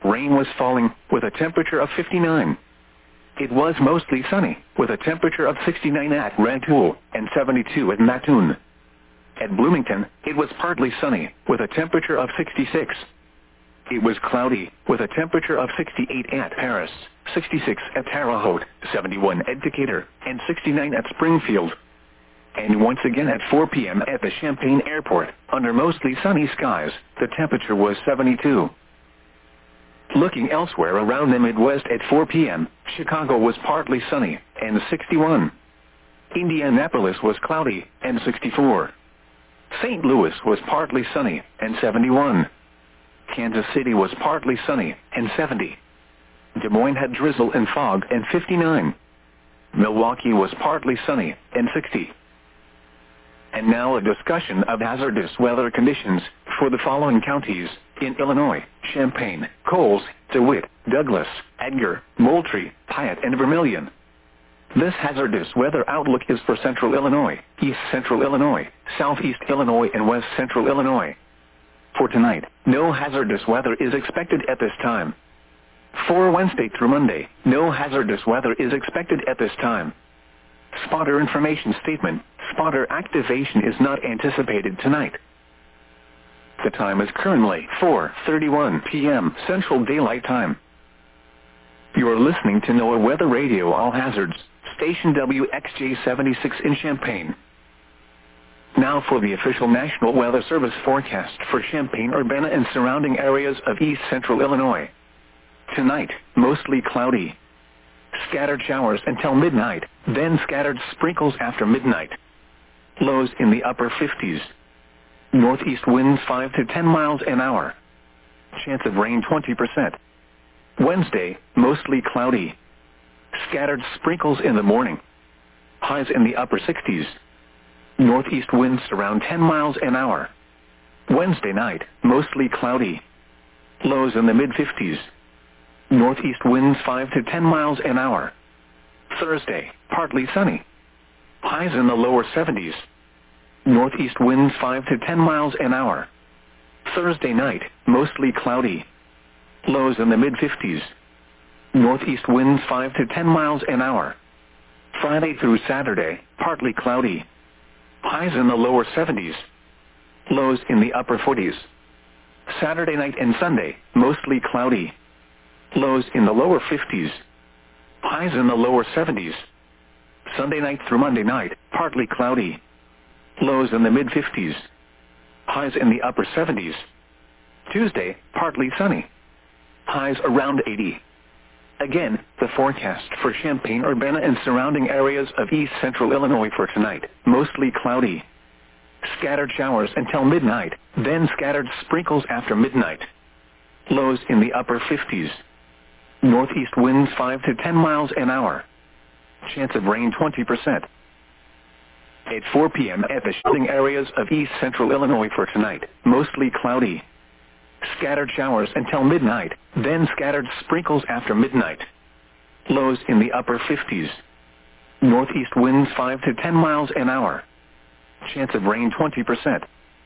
rain was falling, with a temperature of 59. It was mostly sunny, with a temperature of 69 at Rantoul, and 72 at Mattoon. At Bloomington, it was partly sunny, with a temperature of 66. It was cloudy, with a temperature of 68 at Paris, 66 at Terre Haute, 71 at Decatur, and 69 at Springfield. And once again at 4 p.m. at the Champaign Airport, under mostly sunny skies, the temperature was 72. Looking elsewhere around the Midwest at 4 p.m., Chicago was partly sunny, and 61. Indianapolis was cloudy, and 64. St. Louis was partly sunny, and 71. Kansas City was partly sunny, and 70. Des Moines had drizzle and fog, and 59. Milwaukee was partly sunny, and 60. And now a discussion of hazardous weather conditions for the following counties in Illinois: Champaign, Coles, DeWitt, Douglas, Edgar, Moultrie, Piatt, and Vermilion. This hazardous weather outlook is for Central Illinois, East Central Illinois, Southeast Illinois, and West Central Illinois. For tonight, no hazardous weather is expected at this time. For Wednesday through Monday, no hazardous weather is expected at this time. Spotter information statement: spotter activation is not anticipated tonight. The time is currently 4:31 p.m. Central Daylight Time. You are listening to NOAA Weather Radio All Hazards, station WXJ-76 in Champaign. Now for the official National Weather Service forecast for Champaign-Urbana and surrounding areas of East Central Illinois. Tonight, mostly cloudy. Scattered showers until midnight, then scattered sprinkles after midnight. Lows in the upper 50s. Northeast winds 5 to 10 miles an hour. Chance of rain 20%. Wednesday, mostly cloudy. Scattered sprinkles in the morning. Highs in the upper 60s. Northeast winds around 10 miles an hour. Wednesday night, mostly cloudy. Lows in the mid-50s. Northeast winds 5 to 10 miles an hour. Thursday, partly sunny. Highs in the lower 70s. Northeast winds 5 to 10 miles an hour. Thursday night, mostly cloudy. Lows in the mid-50s. Northeast winds 5 to 10 miles an hour. Friday through Saturday, partly cloudy. Highs in the lower 70s. Lows in the upper 40s. Saturday night and Sunday, mostly cloudy. Lows in the lower 50s. Highs in the lower 70s. Sunday night through Monday night, partly cloudy. Lows in the mid-50s. Highs in the upper 70s. Tuesday, partly sunny. Highs around 80. Again, the forecast for Champaign-Urbana and surrounding areas of East Central Illinois for tonight: mostly cloudy. Scattered showers until midnight, then scattered sprinkles after midnight. Lows in the upper 50s. Northeast winds 5 to 10 miles an hour. Chance of rain 20%. At 4 p.m. at the surrounding areas of East Central Illinois for tonight: mostly cloudy. Scattered showers until midnight, then scattered sprinkles after midnight. Lows in the upper 50s. Northeast winds 5 to 10 miles an hour. Chance of rain 20%.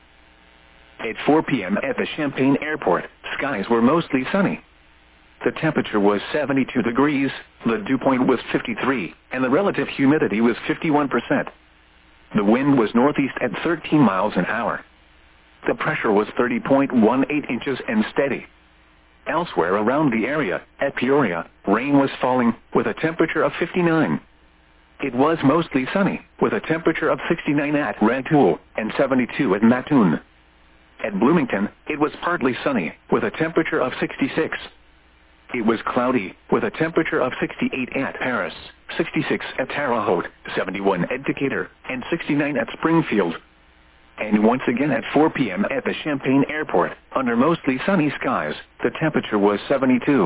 At 4 p.m. at the Champaign Airport, skies were mostly sunny. The temperature was 72 degrees, the dew point was 53, and the relative humidity was 51%. The wind was northeast at 13 miles an hour. The pressure was 30.18 inches and steady. Elsewhere around the area, at Peoria, rain was falling, with a temperature of 59. It was mostly sunny, with a temperature of 69 at Rantoul, and 72 at Mattoon. At Bloomington, it was partly sunny, with a temperature of 66. It was cloudy, with a temperature of 68 at Paris, 66 at Terre Haute, 71 at Decatur, and 69 at Springfield. And once again at 4 p.m. at the Champaign Airport, under mostly sunny skies, the temperature was 72.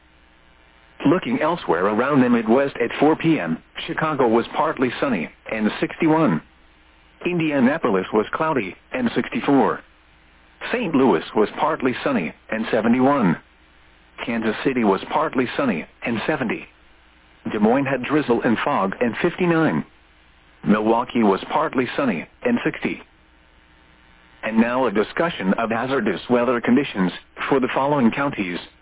Looking elsewhere around the Midwest at 4 p.m., Chicago was partly sunny, and 61. Indianapolis was cloudy, and 64. St. Louis was partly sunny, and 71. Kansas City was partly sunny, and 70. Des Moines had drizzle and fog, and 59. Milwaukee was partly sunny, and 60. And now a discussion of hazardous weather conditions for the following counties